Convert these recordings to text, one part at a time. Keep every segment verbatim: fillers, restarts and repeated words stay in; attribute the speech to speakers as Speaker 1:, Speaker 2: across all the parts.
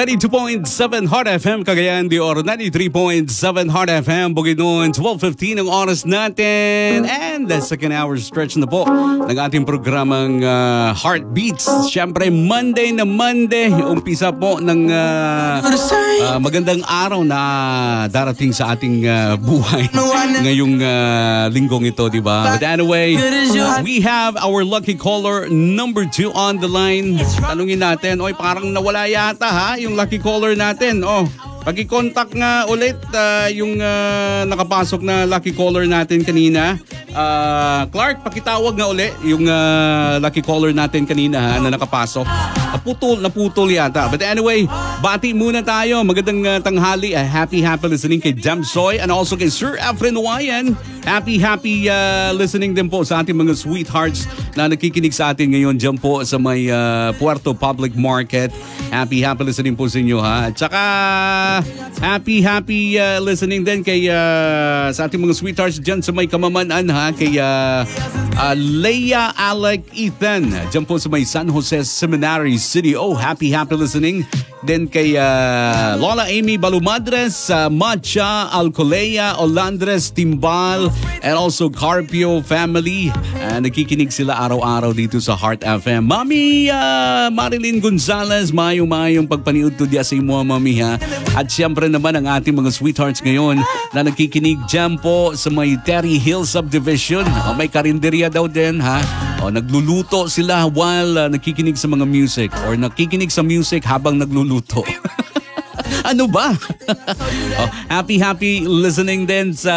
Speaker 1: ninety-two point seven Heart F M, Cagayan de Oro, ninety-three point seven Heart F M, Bukidnon, twelve fifteen ang oras natin. And the second hour stretch na po ng ating programang uh, Heartbeats. Siyempre, Monday na Monday, umpisa po ng uh, uh, magandang araw na darating sa ating uh, buhay ngayong uh, linggong ito, di ba? But anyway, we have our lucky caller number two on the line. Tanungin natin, oy, parang nawala yata ha, yung lucky caller natin. Oh, pag-i-contact nga ulit uh, yung uh, nakapasok na lucky caller natin kanina. Uh, Clark, pakitawag nga ulit yung uh, lucky caller natin kanina ha, na nakapasok. Naputol, naputol yata. But anyway, bati muna tayo. Magandang uh, tanghali. Uh, happy, happy listening kay Damsoy and also kay Sir Efren Wayan. Happy, happy uh, listening din po sa ating mga sweethearts na nakikinig sa atin ngayon dyan po sa may uh, Puerto Public Market. Happy, happy listening po sa inyo ha. At saka, happy, happy uh, listening din kay uh, sa ating mga sweethearts dyan sa may Kamamanan ha. Kay uh, uh, Leia, Alec, Ethan. Dyan po sa may San Jose Seminary City. Oh, happy, happy listening. Then kay uh, Lola Amy Balumadres, uh, Matcha, Alcolea, Olandres, Timbal, and also Carpio family. Uh, nakikinig sila araw-araw dito sa Heart F M. Mami uh, Marilyn Gonzalez, mayong-mayong pagpaniud to diya sa imo, mami ha. At siyempre naman ang ating mga sweethearts ngayon na nakikinig dyan po sa may Terry Hill Subdivision. O, may karinderya daw din ha. O, nagluluto sila while uh, nakikinig sa mga music or nakikinig sa music habang nagluluto. Ano ba? Oh, happy, happy listening din sa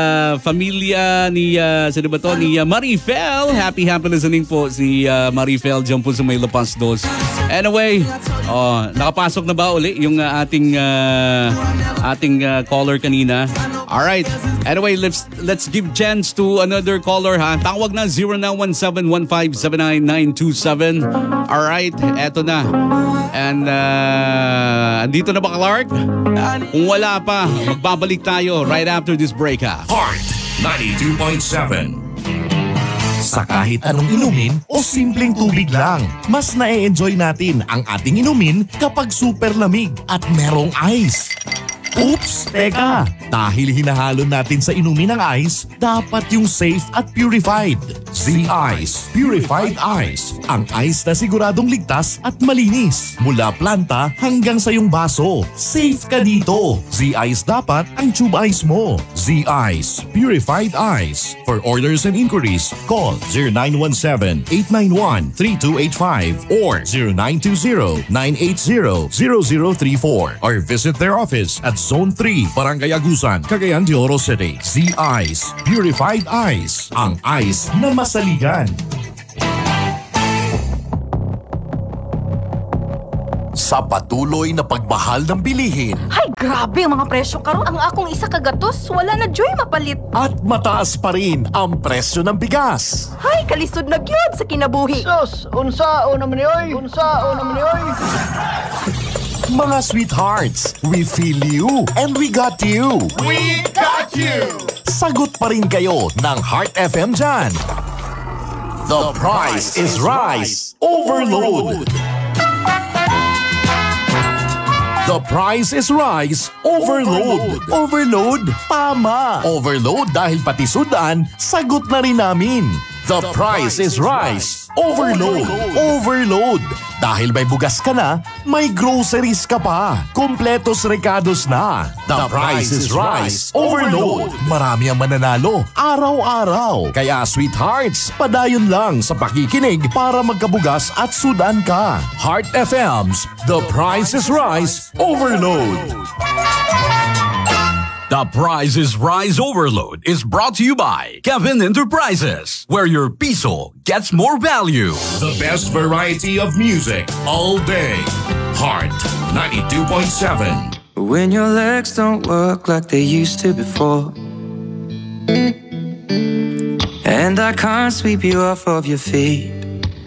Speaker 1: familia ni, uh, sino ba to? Ni uh, Marifel. Happy, happy listening po si uh, Marifel dyan po sa may Lapas Dos. Anyway, oh, nakapasok na ba uli yung uh, ating uh, ating uh, caller kanina? Alright. Anyway, let's let's give chance to another caller ha. Tawag na zero nine one seven one five seven nine nine two seven. Alright, eto na. And uh, andito na ba Clark? Kung wala pa, magbabalik tayo right after this break ha.
Speaker 2: Heart ninety-two point seven.
Speaker 3: Sa kahit anong inumin o simpleng tubig lang, mas na-enjoy natin ang ating inumin kapag super lamig at merong ice. Oops! Teka! Dahil hinahalo natin sa inumin ng ice, dapat yung safe at purified. Z-Ice Purified Ice. Ang ice na siguradong ligtas at malinis. Mula planta hanggang sa iyong baso. Safe ka dito. Z-Ice dapat ang tube ice mo. Z-Ice Purified Ice. For orders and inquiries, call zero nine one seven, eight nine one, three two eight five or zero nine two zero, nine eight zero, zero zero three four or visit their office at Zone three, Barangay Agusan, Cagayan de Oro City. Z-Ice Purified Ice. Ang ice na masaligan. Sa patuloy na pagmahal ng bilihin.
Speaker 4: Ay, grabe ang mga presyo karon. Ang akong isa kagatos, wala na joy mapalit.
Speaker 3: At mataas pa rin ang presyo ng bigas.
Speaker 4: Ay, kalisod na gyud sa kinabuhi.
Speaker 5: Sus, unsa o naman yoy? Unsa o naman yoy?
Speaker 3: Mga sweethearts, we feel you and we got you.
Speaker 5: We got you!
Speaker 3: Sagot pa rin kayo ng Heart F M dyan. The price is Rice Overload. The price is Rice Overload. Overload? Tama. Overload dahil pati sudan, sagot na rin namin. The price is Rice Overload. Overload. Dahil may bugas ka na, may groceries ka pa. Kompletos recados na. The price is Rice Overload. Marami ang mananalo, araw-araw. Kaya sweethearts, padayon lang sa pakikinig para magkabugas at sudan ka. Heart F M's The Price is Rice Overload.
Speaker 2: The Price is Rice Overload is brought to you by Kevin Enterprises, where your piso gets more value. The best variety of music all day. Heart ninety-two point seven.
Speaker 6: When your legs don't work like they used to before, and I can't sweep you off of your feet,